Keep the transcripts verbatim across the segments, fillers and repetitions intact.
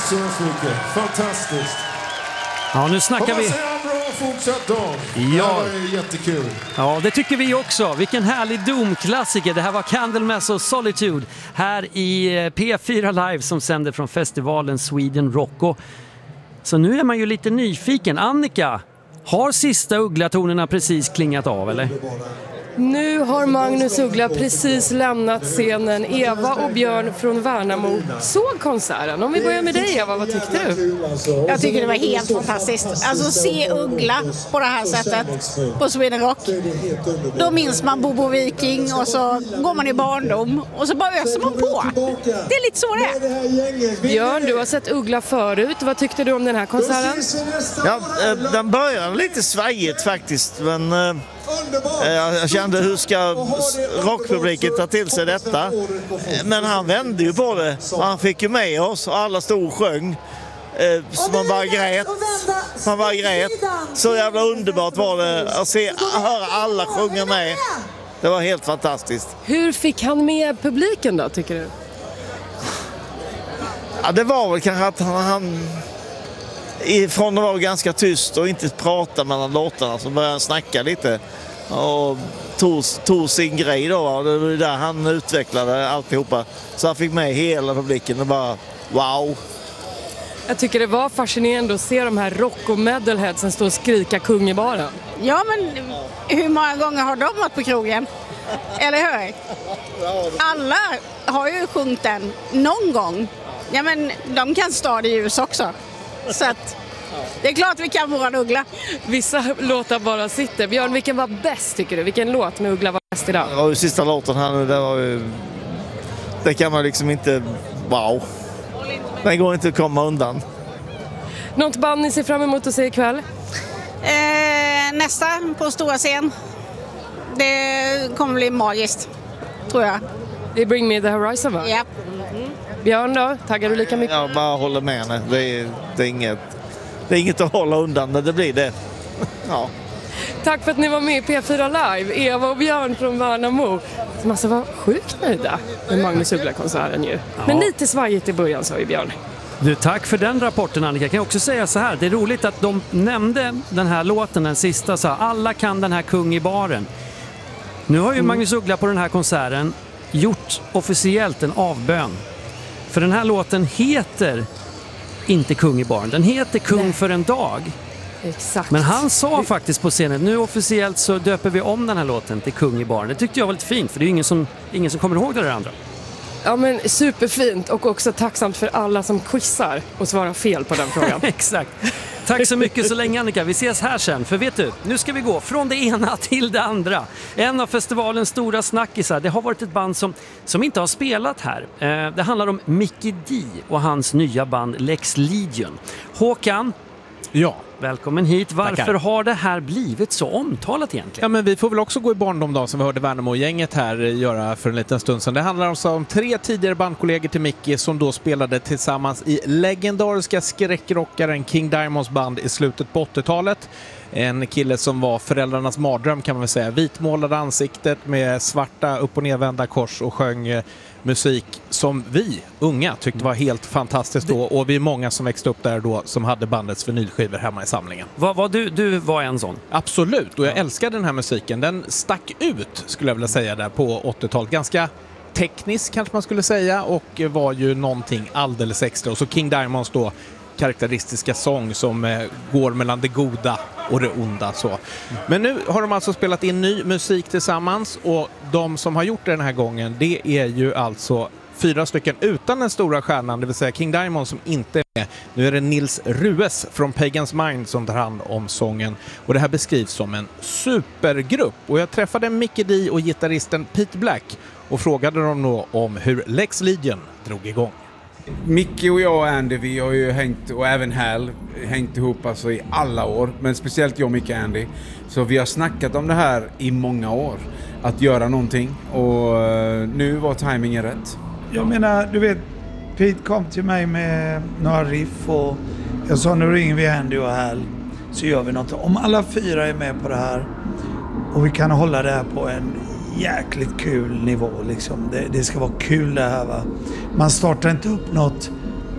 så mycket. Fantastiskt. Ja, nu snackar vi... Fortsatt dag. Ja. Det var jättekul. Ja, det tycker vi också. Vilken härlig Doom-klassiker. Det här var Candlemass och Solitude här i P fyra Live som sänder från festivalen Sweden Rock. Så nu är man ju lite nyfiken. Annika, har sista ugglatonerna precis klingat av, eller? Nu har Magnus Uggla precis lämnat scenen. Eva och Björn från Värnamo såg konserten. Om vi börjar med dig, Eva, vad tyckte du? Jag tycker det var helt fantastiskt. Alltså se Uggla på det här sättet på Sweden Rock. Då minns man Bobo Viking och så går man i barndom och så bara öser man på. Det är lite så det är. Björn, du har sett Uggla förut. Vad tyckte du om den här konserten? Ja, den började lite svajigt faktiskt, men jag kände hur ska rockpubliken ta till sig detta. Men han vände ju på det. Han fick ju med oss och alla stod och sjöng. Så man bara grät. Man bara grät. Så jävla underbart var det att se, att höra alla sjunga med. Det var helt fantastiskt. Hur fick han med publiken då, tycker du? Ja, det var väl kanske att han... han ifrån att vara ganska tyst och inte prata mellan låtarna så började han snacka lite och tog, tog sin grej då. Det var där han utvecklade alltihopa. Så han fick med hela publiken och bara wow. Jag tycker det var fascinerande att se de här rock- och metalheadsen stå och skrika kung i baren. Ja, men hur många gånger har de varit på krogen? Eller hur? Alla har ju sjungit den någon gång. Ja, men de kan stå i ljus också. Så att det är klart vi kan våra Uggla. Vissa låtar bara sitter. Björn, vilken var bäst tycker du? Vilken låt med Uggla var bäst idag? Det var ju sista låten här nu. Det var ju... Det kan man liksom inte... Wow. Den går inte att komma undan. Något band ni ser fram emot att se ikväll? Eh, nästa på stora scen. Det kommer bli magiskt, tror jag. Det är Bring Me The Horizon, va? Ja. Mm. Björn då? Taggar du lika mycket? Jag bara håller med henne. Det är, det är, inget, det är inget att hålla undan, men det blir det. Ja. Tack för att ni var med i P fyra Live. Eva och Björn från Värnamo. Som alltså var sjukt nöjda med Magnus Uggla-konserten ju. Ja. Men lite svajigt i början, sa ju Björn. Du, tack för den rapporten, Annika. Jag kan också säga så här. Det är roligt att de nämnde den här låten, den sista. Så här, alla kan den här kung i baren. Nu har ju mm. Magnus Uggla på den här konserten gjort officiellt en avbön. För den här låten heter inte Kung i baren. Den heter Kung Nej. För en dag. Exakt. Men han sa faktiskt på scenen, nu officiellt så döper vi om den här låten till Kung i baren. Det tyckte jag var lite fint, för det är ju ingen som, ingen som kommer ihåg det där andra. Ja, men superfint och också tacksamt för alla som quizar och svarar fel på den frågan. Exakt. Tack så mycket så länge, Annika. Vi ses här sen. För vet du, nu ska vi gå från det ena till det andra. En av festivalens stora snackisar, det har varit ett band som, som inte har spelat här. Eh, det handlar om Mickey D och hans nya band Lex Legion. Håkan, ja. Välkommen hit. Varför Tackar. har det här blivit så omtalat egentligen? Ja, men vi får väl också gå i barndom då, som vi hörde Värnamo-gänget här göra för en liten stund sedan. Det handlar alltså om tre tidigare bandkollegor till Mickey som då spelade tillsammans i legendariska skräckrockaren King Diamonds band i slutet på åttiotalet. En kille som var föräldrarnas mardröm, kan man väl säga. Vitmålade ansiktet med svarta upp- och nedvända kors och sjöng musik som vi unga tyckte var helt fantastiskt då, och vi är många som växte upp där då som hade bandets vinylskivor hemma i samlingen. Vad var du, du var en sån? Absolut, och jag älskade den här musiken. Den stack ut, skulle jag vilja säga, där på åttiotalet. Ganska teknisk kanske man skulle säga, och var ju någonting alldeles extra. Och så King Diamonds då karaktäristiska sång som eh, går mellan det goda och det onda. Så. Men nu har de alltså spelat in ny musik tillsammans, och de som har gjort det den här gången, det är ju alltså fyra stycken utan den stora stjärnan, det vill säga King Diamond, som inte är med. Nu är det Nils Rues från Pagan's Mind som tar hand om sången, och det här beskrivs som en supergrupp. Och jag träffade Mickey D och gitarristen Pete Black och frågade dem då om hur Lex Legion drog igång. Mickey och jag och Andy, vi har ju hängt, och även Hal, hängt ihop alltså i alla år. Men speciellt jag och Mickey och Andy. Så vi har snackat om det här i många år. Att göra någonting. Och nu var timingen rätt. Jag menar, du vet, Pete kom till mig med några riff och jag sa, nu ringer vi Andy och Hal så gör vi något. Om alla fyra är med på det här och vi kan hålla det här på en jäkligt kul nivå liksom. Det, det ska vara kul det här, va. Man startar inte upp något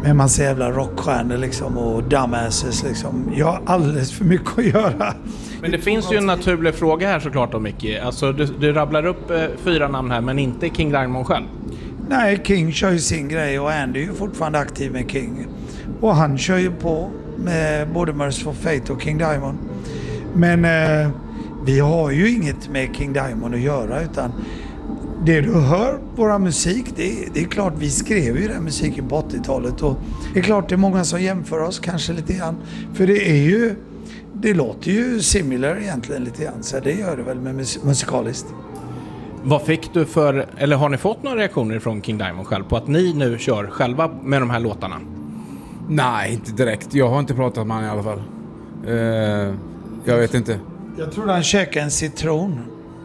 med massa jävla rockstjärnor liksom och dumbasses liksom. Jag har alldeles för mycket att göra. Men det finns ju en naturlig fråga här såklart då, Micke. Alltså du, du rabblar upp eh, fyra namn här, men inte King Diamond själv. Nej, King kör ju sin grej och Andy är ju fortfarande aktiv med King. Och han kör ju på med både Merciful Fate och King Diamond. Men eh, vi har ju inget med King Diamond att göra, utan det du hör, våra musik, det är, det är klart vi skrev ju den musiken på åttiotalet och det är klart det är många som jämför oss kanske lite grann. För det är ju, det låter ju similar egentligen lite grann, så det gör det väl med mus- musikaliskt. Vad fick du för, eller har ni fått några reaktioner från King Diamond själv på att ni nu kör själva med de här låtarna? Nej, inte direkt. Jag har inte pratat med honom i alla fall. Uh, jag vet inte. Jag tror han käkade en citron.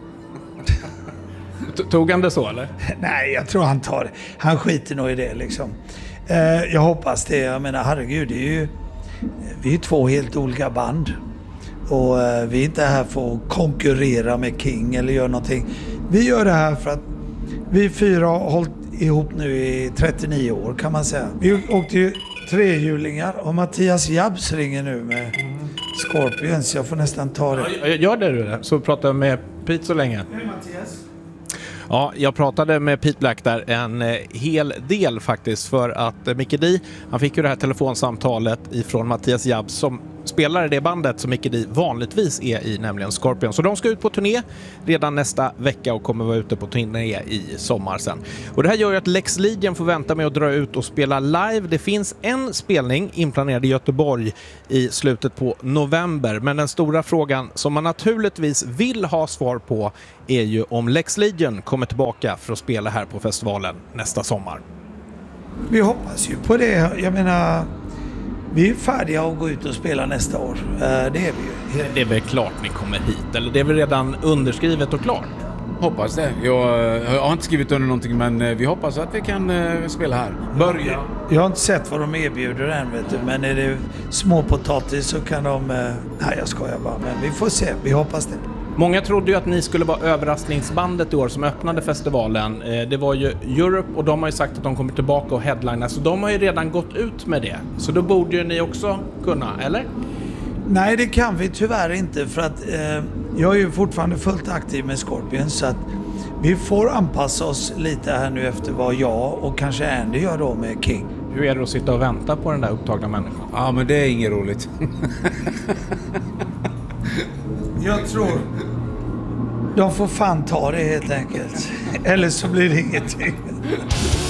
Tog han det så eller? Nej, jag tror han tar det. Han skiter nog i det liksom. Eh, jag hoppas det. Jag menar, herregud, det är ju... Vi är två helt olika band. Och eh, vi är inte här för att konkurrera med King eller göra någonting. Vi gör det här för att vi fyra har hållit ihop nu i trettionio år kan man säga. Vi åkte ju trehjulingar och Mattias Jabs ringer nu med Scorpions. Jag får nästan ta det. Gör det du, så pratar jag med Pete så länge. Hej Mattias. Ja, jag pratade med Pete Black där en eh, hel del faktiskt, för att eh, Mikkey D, han fick ju det här telefonsamtalet ifrån Mattias Jabs som spelar i det bandet som Mikkey D vanligtvis är i, nämligen Scorpion. Så de ska ut på turné redan nästa vecka och kommer vara ute på turné i sommar sen. Och det här gör ju att Lex Legion får vänta med att dra ut och spela live. Det finns en spelning inplanerad i Göteborg i slutet på november. Men den stora frågan som man naturligtvis vill ha svar på är ju om Lex Legion kommer tillbaka för att spela här på festivalen nästa sommar. Vi hoppas ju på det. Jag menar, vi är färdiga att gå ut och spela nästa år. Det är vi ju. Det är väl klart ni kommer hit, eller det är väl redan underskrivet och klart? Hoppas det. Jag, jag har inte skrivit under någonting, men vi hoppas att vi kan uh, spela här. Börja. Jag har inte sett vad de erbjuder än, vet du. Men är det små potatis så kan de... Uh, nej, jag skojar bara. Men vi får se. Vi hoppas det. Många trodde ju att ni skulle vara överraskningsbandet i år som öppnade festivalen. Det var ju Europe och de har ju sagt att de kommer tillbaka och headlina. Så de har ju redan gått ut med det. Så då borde ju ni också kunna, eller? Nej, det kan vi tyvärr inte. För att eh, jag är ju fortfarande fullt aktiv med Scorpion. Så att vi får anpassa oss lite här nu efter vad jag och kanske Andy gör då med King. Hur är det att sitta och vänta på den där upptagna människan? Ja, men det är inget roligt. Jag tror de får fan ta det helt enkelt. Eller så blir det ingenting.